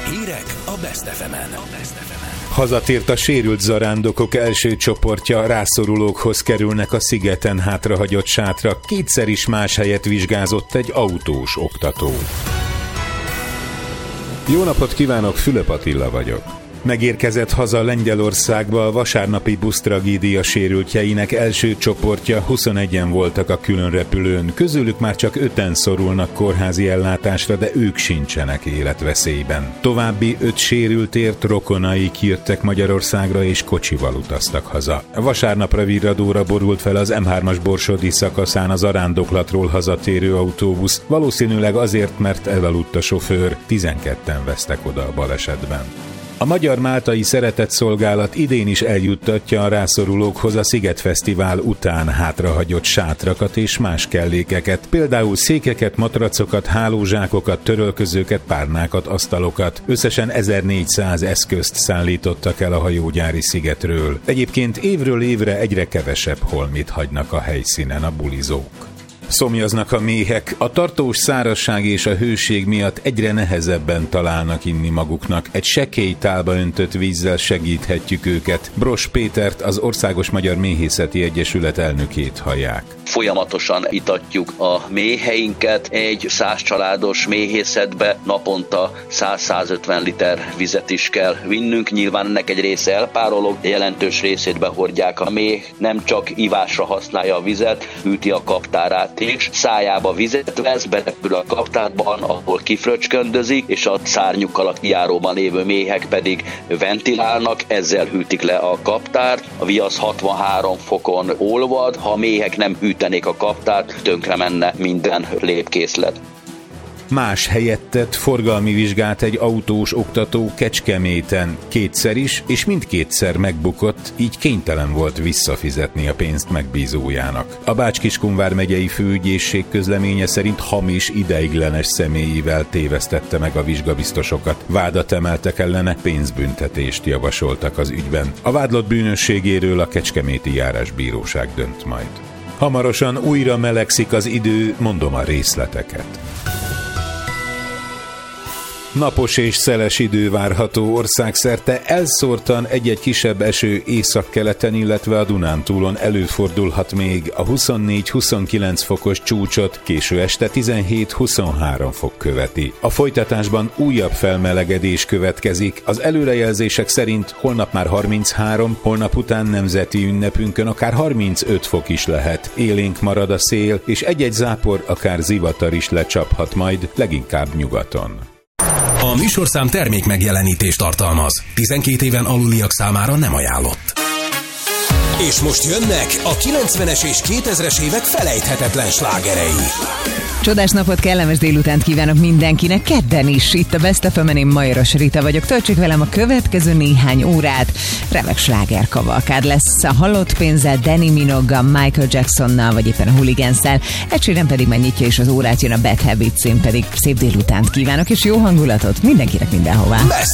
Hírek a Best FM-en. Hazatért a sérült zarándokok első csoportja, rászorulókhoz kerülnek a szigeten hátrahagyott sátra. Kétszer is más helyet vizsgázott egy autós oktató. Jó napot kívánok, Fülöp Attila vagyok. Megérkezett haza Lengyelországba a vasárnapi busztragédia sérültjeinek első csoportja, 21-en voltak a különrepülőn, közülük már csak 5-en szorulnak kórházi ellátásra, de ők sincsenek életveszélyben. További 5 sérültért rokonaik jöttek Magyarországra és kocsival utaztak haza. Vasárnapra virradóra borult fel az M3-as borsodi szakaszán az arándoklatról hazatérő autóbusz, valószínűleg azért, mert elaludt a sofőr, 12-en vesztek oda a balesetben. A Magyar-Máltai Szeretetszolgálat idén is eljuttatja a rászorulókhoz a Szigetfesztivál után hátrahagyott sátrakat és más kellékeket, például székeket, matracokat, hálózsákokat, törölközőket, párnákat, asztalokat. Összesen 1400 eszközt szállítottak el a hajógyári szigetről. Egyébként évről évre egyre kevesebb holmit hagynak a helyszínen a bulizók. Szomjaznak a méhek, a tartós szárazság és a hőség miatt egyre nehezebben találnak inni maguknak. Egy sekély tálba öntött vízzel segíthetjük őket. Bross Pétert, az Országos Magyar Méhészeti Egyesület elnökét hallják. Folyamatosan itatjuk a méheinket. Egy 100 családos méhészetbe naponta 100-150 liter vizet is kell vinnünk. Nyilván ennek egy része elpárolog, de jelentős részét behordják. A méh nem csak ivásra használja a vizet, hűti a kaptárát és szájába vizet vesz, berepül a kaptárban, ahol kifröcsköndözik, és a szárnyukkal a kijáróban lévő méhek pedig ventilálnak, ezzel hűtik le a kaptárt. A viasz 63 fokon olvad, ha a méhek nem hűtenék a kaptárt, tönkre menne minden lépkészlet. Más helyet tett forgalmi vizsgát egy autós oktató Kecskeméten. Kétszer is, és mindkétszer megbukott, így kénytelen volt visszafizetni a pénzt megbízójának. A Bács-Kiskun megyei főügyészség közleménye szerint hamis, ideiglenes személyével tévesztette meg a vizsgabiztosokat. Vádat emeltek ellene, pénzbüntetést javasoltak az ügyben. A vádlott bűnösségéről a Kecskeméti Járásbíróság dönt majd. Hamarosan újra melegszik az idő, mondom a részleteket. Napos és szeles idő várható országszerte, elszórtan egy-egy kisebb eső északkeleten, illetve a Dunántúlon előfordulhat még. A 24-29 fokos csúcsot késő este 17-23 fok követi. A folytatásban újabb felmelegedés következik. Az előrejelzések szerint holnap már 33, holnap után nemzeti ünnepünkön akár 35 fok is lehet. Élénk marad a szél, és egy-egy zápor, akár zivatar is lecsaphat majd, leginkább nyugaton. A műsorszám termék megjelenítést tartalmaz. 12 éven aluliak számára nem ajánlott. És most jönnek a 90-es és 2000-es évek felejthetetlen slágerei. Csodás napot, kellemes délutánt kívánok mindenkinek, kedden is. Itt a Best FM-en, én Majoros Rita vagyok. Töltsék velem a következő néhány órát. Remek slágerkavalkád lesz a Halott pénzzel, Danny Minoggal, Michael Jacksonnal, vagy éppen a Hooligans-szel. Ed Sheeran pedig már nyitja is az órát, jön a Bad Habits, én pedig szép délutánt kívánok, és jó hangulatot mindenkinek mindenhová.